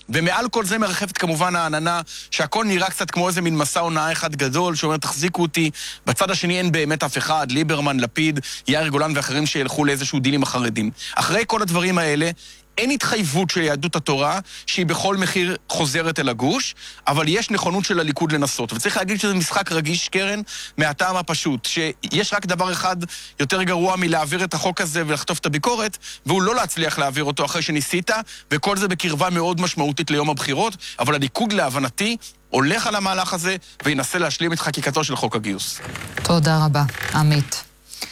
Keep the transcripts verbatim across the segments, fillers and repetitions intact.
ומעל כל זה מרחפת כמובן העננה שהכל נראה קצת כמו איזה מין מסע הונאה אחד גדול, שאומר תחזיקו אותי. בצד השני אין באמת אף אחד, ליברמן, לפיד, יאיר גולן ואחרים שילכו לאיזשהו דיל עם החרדים. אחרי כל הדברים האלה, אין התחייבות של יהדות התורה שהיא בכל מחיר חוזרת אל הגוש, אבל יש נכונות של הליכוד לנסות. וצריך להגיד שזה משחק רגיש, קרן, מהטעם הפשוט, שיש רק דבר אחד יותר גרוע מלהעביר את החוק הזה ולחטוף את הביקורת, והוא לא להצליח להעביר אותו אחרי שניסית, וכל זה בקרבה מאוד משמעותית ליום הבחירות, אבל הליכוד להבנתי הולך על המהלך הזה וינסה להשלים את חקיקתו של חוק הגיוס. תודה רבה, עמית.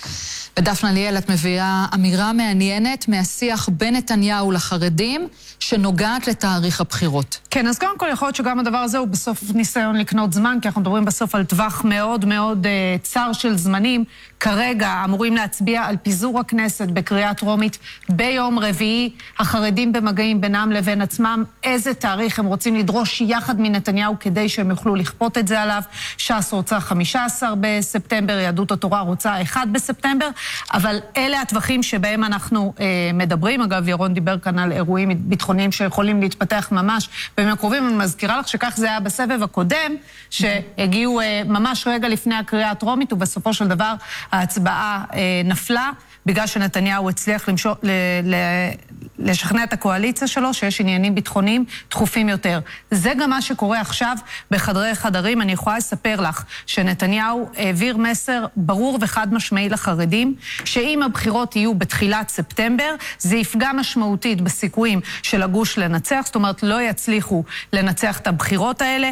ודפנה ליאל, את מביאה אמירה מעניינת מהשיח בין נתניהו לחרדים, שנוגעת לתאריך הבחירות. כן, אז קודם כל יכול להיות שגם הדבר הזה הוא בסוף ניסיון לקנות זמן, כי אנחנו מדברים בסוף על טווח מאוד מאוד uh, צר של זמנים. כרגע אמורים להצביע על פיזור הכנסת בקריאה טרומית ביום רביעי. החרדים במגעים בינם לבין עצמם, איזה תאריך הם רוצים לדרוש יחד מנתניהו כדי שהם יוכלו לכפות את זה עליו. ש"ס רוצה חמישה עשר בספטמבר, יהדות התורה רוצה אחד בספטמבר, אבל אלה הטווחים שבהם אנחנו uh, מדברים. אגב, ירון דיבר כאן על אירועים ביטחוניים שיכולים להתפתח ממש בימים הקרובים. אני מזכירה לך שכך זה היה בסבב הקודם, שהגיעו uh, ממש רגע לפני הקריאה הטרומית, ובסופו של דבר ההצבעה uh, נפלה, בגלל שנתניהו הצליח למשוך, ל, ל, לשכנע את הקואליציה שלו, שיש עניינים ביטחוניים דחופים יותר. זה גם מה שקורה עכשיו בחדרי חדרים. אני יכולה לספר לך שנתניהו העביר מסר ברור וחד משמעי לחרדים, שאם הבחירות יהיו בתחילת ספטמבר, זה יפגע משמעותית בסיכויים של הגוש לנצח, זאת אומרת לא יצליחו לנצח את הבחירות האלה.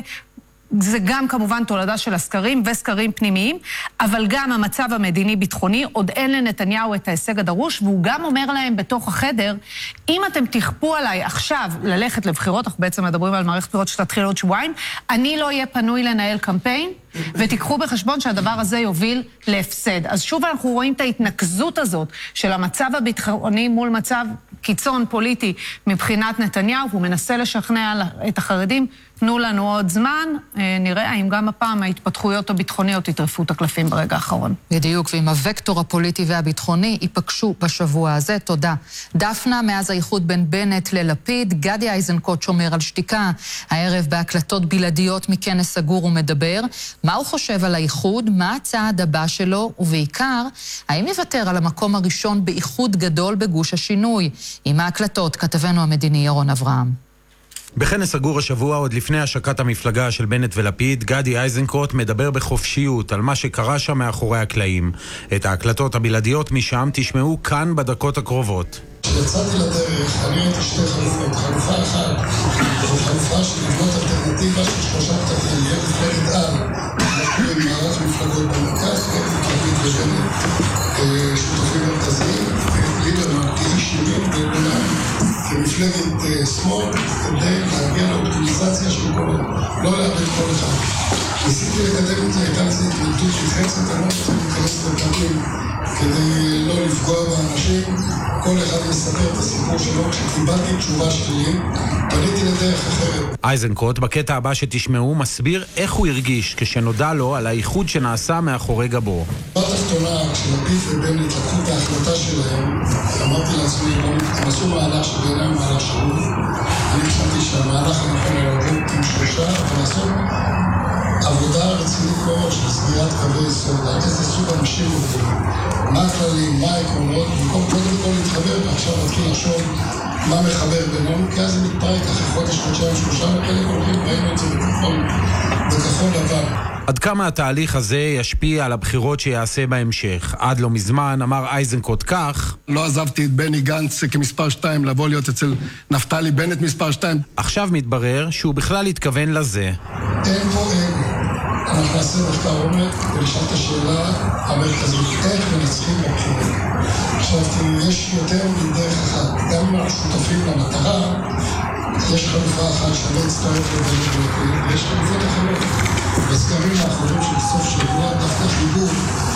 זה גם כמובן תולדה של הסקרים וסקרים פנימיים, אבל גם המצב המדיני-ביטחוני, עוד אין לנתניהו את ההישג הדרוש, והוא גם אומר להם בתוך החדר, אם אתם תכפו עליי עכשיו ללכת לבחירות, אנחנו בעצם מדברים על מערכת בחירות שתתחיל עוד שבועיים, אני לא אהיה פנוי לנהל קמפיין, ותיקחו בחשבון שהדבר הזה יוביל להפסד. אז שוב אנחנו רואים את ההתנקזות הזאת של המצב הביטחוני מול מצב קיצון פוליטי מבחינת נתניהו, הוא מנסה לשכנע את החרדים, תנו לנו עוד זמן, נראה האם גם הפעם ההתפתחויות הביטחוניות יטרפו את הקלפים ברגע האחרון. בדיוק, ועם הוקטור הפוליטי והביטחוני ייפגשו בשבוע הזה. תודה. דפנה, מאז האיחוד בין בנט ללפיד, גדי איזנקוט שומר על שתיקה, הערב בהקלטות בלעדיות מכנס סגור ומדבר. מה הוא חושב על האיחוד, מה הצעד הבא שלו, ובעיקר, האם יוותר על המקום הראשון באיחוד גדול בגוש השינוי? עם ההקלטות, כתבנו המדיני ירון אברהם. בכנס סגור השבוע, עוד לפני השקת המפלגה של בנט ולפיד, גדי איזנקוט מדבר בחופשיות על מה שקרה שם מאחורי הקלעים. את ההקלטות הבלעדיות משם תשמעו כאן בדקות הקרובות. כשיצאתי לדרך, אני הייתי שתי חלופות. חלופה אחת, זו חלופה של לבנות אלטרנטיבה של שלושה פתקים, יהיה מפלגת על, אנחנו עם מערך מפלגות במרכז, לפיד ובנט, שותפים מרכזיים, ליברמן, כאיש ימין ובנט, כמפלגת שמאל, כדי להגיע לאופטימיזציה של כל, לא לאבד כל אחד. ניסיתי לקדם את זה, הייתה לזה התנגדות שחצת, אני לא רוצה להיכנס לפרטים כדי לא לפגוע באנשים. כל אחד מספר את הסיפור שלו. כשקיבלתי תשובה שלי, פניתי לדרך אחרת. איזנקוט, בקטע הבא שתשמעו, מסביר איך הוא הרגיש כשנודע לו על האיחוד שנעשה מאחורי גבו. בתחתונה, כשלפיד ובנט לקחו את ההחלטה שלהם, אמרתי לעצמי, הם עשו מהלך שבעיניי מהלך שרוף. אני חשבתי שהמהלך הנכון היה לעבוד עם שלושה, ולעשות עבודה רצינית מאוד של סגירת קווי יסוד, על איזה סוג אנשים עובדים, מה הכללים, מה העקרונות, במקום קודם כל להתחבר, ועכשיו נתחיל לחשוב מה מחבר בינינו, כי אז זה מתפרק אחרי חודש, חודשיים, שלושה, וכאלה הולכים, ראינו את זה בכחול, בכחול לבן. עד כמה התהליך הזה ישפיע על הבחירות שיעשה בהמשך? עד לא מזמן אמר איזנקוט כך: לא עזבתי את בני גנץ כמספר שתיים לבוא להיות אצל נפתלי בנט מספר שתיים. עכשיו מתברר שהוא בכלל התכוון לזה. אין פה אין. אנחנו נעשה מחקר עומק ולשאול את השאלה המרכזית, איך מנצחים בבחירות. עכשיו, יש יותר מדרך אחת. גם אם אנחנו שותפים למטרה, יש חלופה אחת שלא הצטרף לבנט ולפיד, ויש חלופות אחרות. בסקרים האחרונים של סוף שבוע, דווקא חיבור